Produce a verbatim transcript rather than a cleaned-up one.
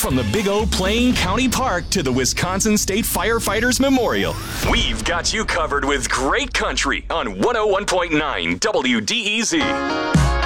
From the Big O Plain County Park to the Wisconsin State Firefighters Memorial, we've got you covered with great country on one oh one point nine W D E Z.